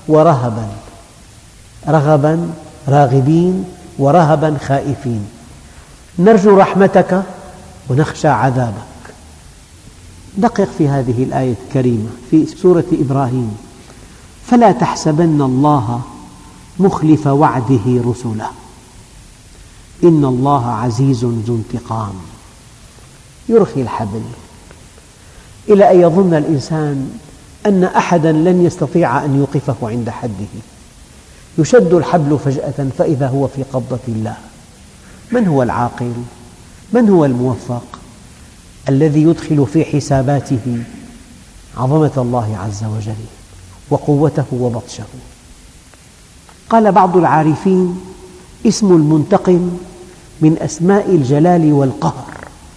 ورهبا، رغبا راغبين ورهبا خائفين، نرجو رحمتك ونخشى عذابك. دقق في هذه الآية الكريمة في سورة إبراهيم: فلا تحسبن الله مخلف وعده رسله إن الله عزيز ذو انتقام. يرخي الحبل إلى أن يظن الإنسان أن أحدا لن يستطيع أن يوقفه عند حده، يشد الحبل فجأة فإذا هو في قبضة الله. من هو العاقل؟ من هو الموفق؟ الذي يدخل في حساباته عظمة الله عز وجل وقوته وبطشه. قال بعض العارفين: اسم المنتقم من أسماء الجلال والقهر،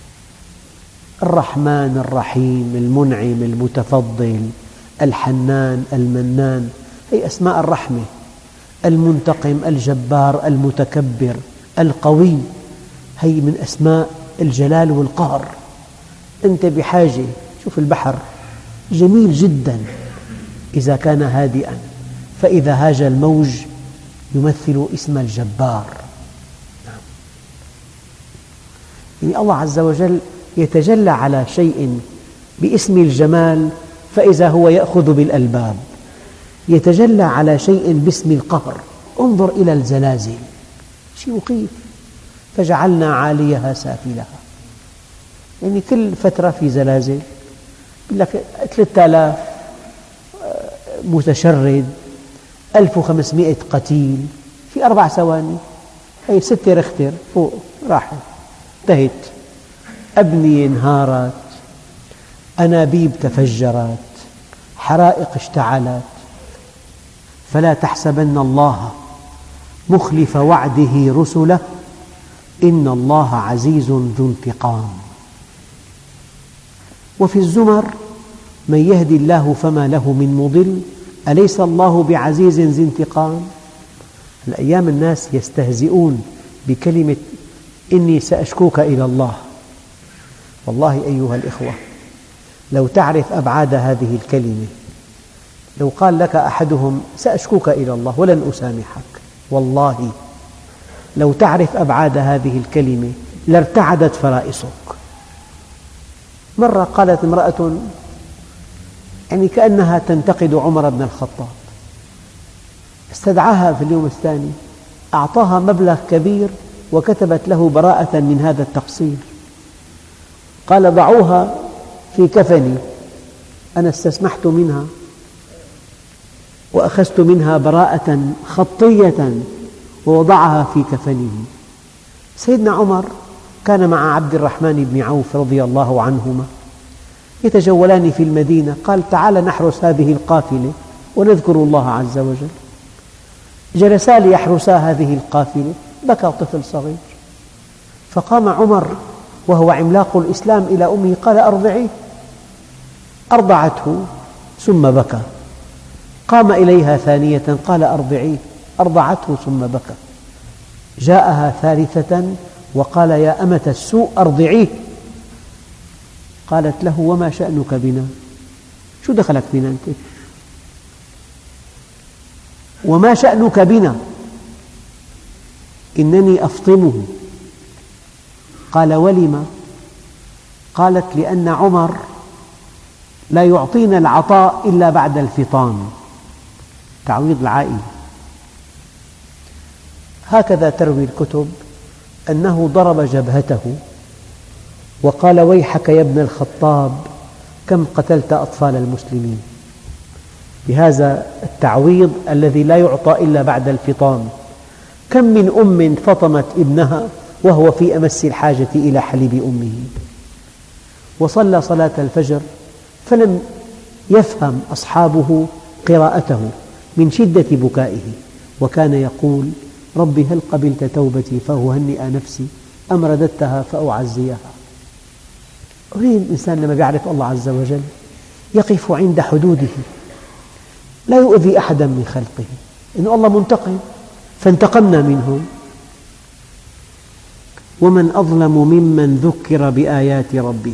الرحمن الرحيم المنعم المتفضل الحنان المنان، هي أسماء الرحمة. المنتقم الجبار المتكبر القوي، هي من أسماء الجلال والقهر. أنت بحاجة، شوف البحر جميل جدا إذا كان هادئا، فإذا هاج الموج يمثل اسم الجبار. يعني الله عز وجل يتجلى على شيء باسم الجمال فإذا هو يأخذ بالألباب، يتجلى على شيء باسم القهر. انظر إلى الزلازل، شيء مخيف. فجعلنا عاليها سافلها، يعني كل فترة في زلازل، يقول لك 3000 متشرد، 1500 قتيل في 4 ثواني. هي 6 رختر فوق راحت، انتهت. أبنية انهارت، أنابيب تفجرت، حرائق اشتعلت. فلا تحسبن الله مخلف وعده رسله إن الله عزيز ذو انتقام. وفي الزمر: من يهدي الله فما له من مضل أليس الله بعزيز ذي انتقام. الأيام الناس يستهزئون بكلمة إني سأشكوك إلى الله. والله أيها الإخوة، لو تعرف أبعاد هذه الكلمة، لو قال لك أحدهم سأشكوك إلى الله ولن أسامحك، والله لو تعرف أبعاد هذه الكلمة لارتعدت فرائصك. مرة قالت امرأة يعني كأنها تنتقد عمر بن الخطاب، استدعاها في اليوم الثاني، أعطاها مبلغ كبير وكتبت له براءة من هذا التقصير. قال: ضعوها في كفني، أنا استسمحت منها وأخذت منها براءة خطية ووضعها في كفنه. سيدنا عمر كان مع عبد الرحمن بن عوف رضي الله عنهما يتجولان في المدينة، قال: تعال نحرس هذه القافلة ونذكر الله عز وجل. جلسا ليحرسا هذه القافلة، بكى طفل صغير، فقام عمر وهو عملاق الإسلام إلى أمه قال: أرضعيه. أرضعته ثم بكى. قام إليها ثانية قال: أرضعيه. أرضعته ثم بكى. جاءها ثالثة وقال: يا أمة السوء أرضعيه. قالت له: وما شأنك بنا؟ شو دخلك بنا أنت؟ وما شأنك بنا؟ إنني أفطمه. قال: ولم؟ قالت: لأن عمر لا يعطينا العطاء إلا بعد الفطام، تعويض العائلة. هكذا تروي الكتب أنه ضرب جبهته وقال: ويحك يا ابن الخطاب كم قتلت أطفال المسلمين. بهذا التعويض الذي لا يعطى إلا بعد الفطام. كم من أم فطمت ابنها وهو في أمس الحاجة إلى حليب أمه، وصلى صلاة الفجر فلم يفهم أصحابه قراءته من شدة بكائه، وكان يقول: ربي هل قبلت توبتي فأهنئ نفسي أم رددتها فأعزيها. الإنسان لما يعرف الله عز وجل يقف عند حدوده، لا يؤذي أحدا من خلقه، إن الله منتقم فانتقمنا منهم. ومن أظلم ممن ذكر بآيات ربه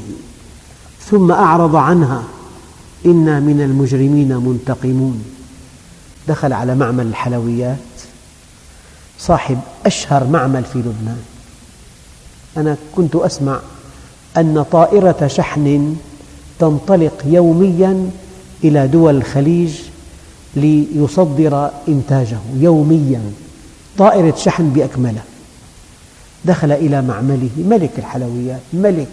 ثم أعرض عنها إنا من المجرمين منتقمون. دخل على معمل الحلويات صاحب أشهر معمل في لبنان. أنا كنت أسمع أن طائرة شحن تنطلق يومياً إلى دول الخليج ليصدر إنتاجه يومياً، طائرة شحن بأكملها. دخل إلى معمله ملك الحلويات، ملك.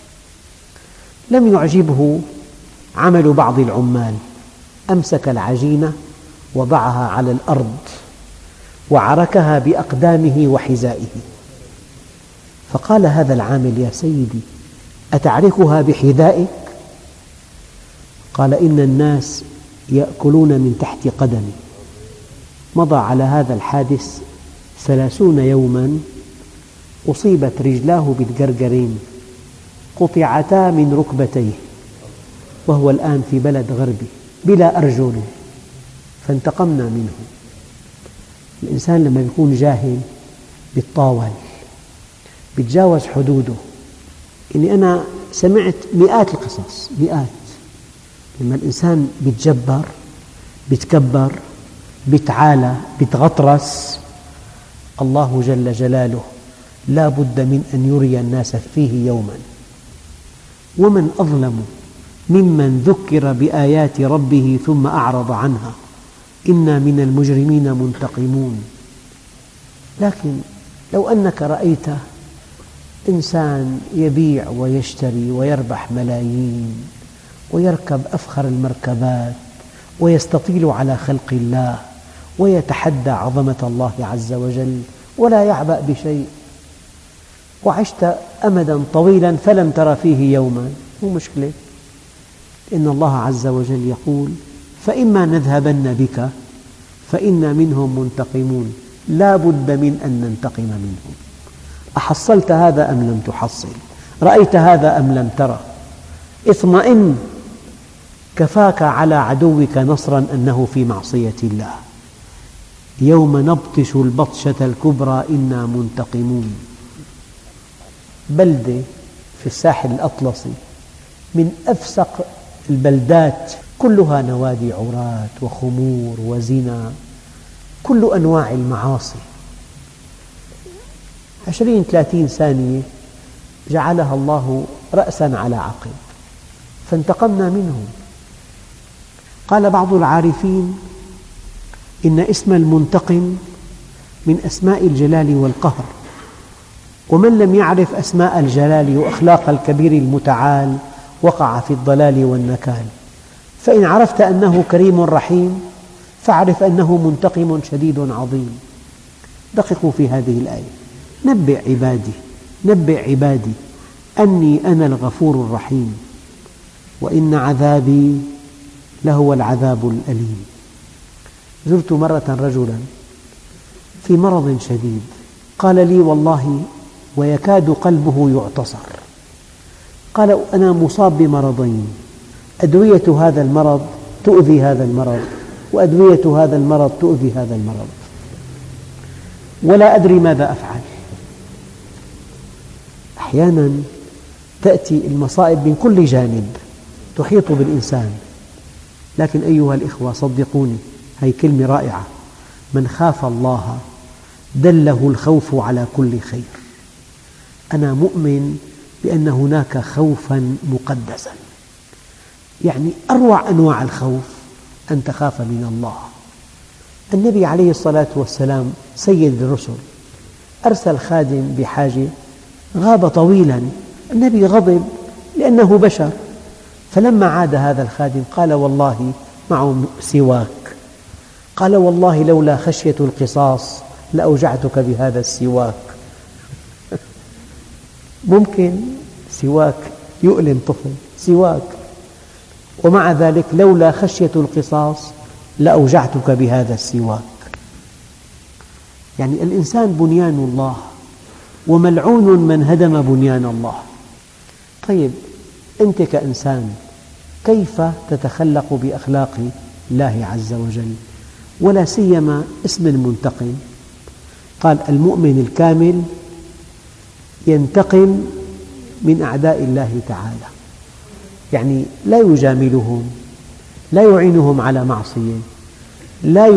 لم يعجبه عمل بعض العمال، أمسك العجينة وضعها على الأرض وعركها بأقدامه وحذائه، فقال هذا العامل: يا سيدي، أتعركها بحذائك؟ قال: إن الناس يأكلون من تحت قدمي. مضى على هذا الحادث 30 يوماً، أصيبت رجلاه بالجرجرين، قطعتا من ركبتيه، وهو الآن في بلد غربي بلا أرجل، فانتقمنا منه. الإنسان لما يكون جاهل يتطاول، يتجاوز حدوده. إني أنا سمعت مئات القصص، مئات. لما الإنسان يتجبر، يتكبر، يتعالى، يتغطرس، الله جل جلاله لا بد من أن يري الناس فيه يوماً. ومن أظلم ممن ذكر بآيات ربه ثم أعرض عنها إنا من المجرمين منتقمون. لكن لو أنك رأيت إنسان يبيع ويشتري ويربح ملايين ويركب أفخر المركبات ويستطيل على خلق الله ويتحدى عظمة الله عز وجل ولا يعبأ بشيء، وعشت أمداً طويلاً فلم تر فيه يوماً، مو مشكلة. إن الله عز وجل يقول: فإما نذهبن بك فإنا منهم منتقمون، لا بد من أن ننتقم منهم. أحصلت هذا أم لم تحصل؟ رأيت هذا أم لم ترى؟ اطمئن، كفاك على عدوك نصراً أنه في معصية الله. يوم نبطش البطشة الكبرى إنا منتقمون. بلدة في الساحل الأطلسي من أفسق البلدات، كلها نوادي عراة وخمور وزنا، كل أنواع المعاصي. 20-30 ثانية جعلها الله رأساً على عقب، فانتقمنا منهم. قال بعض العارفين: إن اسم المنتقم من أسماء الجلال والقهر، ومن لم يعرف أسماء الجلال وأخلاق الكبير المتعال وقع في الضلال والنكال. فإن عرفت أنه كريم رحيم فاعرف أنه منتقم شديد عظيم. دققوا في هذه الآية: نبئ عبادي أني أنا الغفور الرحيم وإن عذابي لهو العذاب الأليم. زرت مرة رجلاً في مرض شديد، قال لي: والله ويكاد قلبه يعتصر. قال: أنا مصاب بمرضين، أدوية هذا المرض تؤذي هذا المرض، وأدوية هذا المرض تؤذي هذا المرض، ولا أدري ماذا أفعل. أحياناً تأتي المصائب من كل جانب تحيط بالإنسان، لكن أيها الإخوة صدقوني، هذه كلمة رائعة: من خاف الله دله الخوف على كل خير. أنا مؤمن بأن هناك خوفاً مقدساً، يعني أروع أنواع الخوف أن تخاف من الله. النبي عليه الصلاة والسلام سيد الرسل أرسل خادم بحاجة، غاب طويلاً، النبي غضب لأنه بشر، فلما عاد هذا الخادم قال: والله معه سواك. قال: والله لولا خشية القصاص لأوجعتك بهذا السواك. ممكن سواك يؤلم طفل، سواك، ومع ذلك لولا خشية القصاص لأوجعتك بهذا السواك. يعني الإنسان بنيان الله، وملعون من هدم بنيان الله. طيب أنت كإنسان كيف تتخلق بأخلاق الله عز وجل؟ ولا سيما اسم المنتقم. قال: المؤمن الكامل ينتقم من أعداء الله تعالى، يعني لا يجاملهم، لا يعينهم على معصية، لا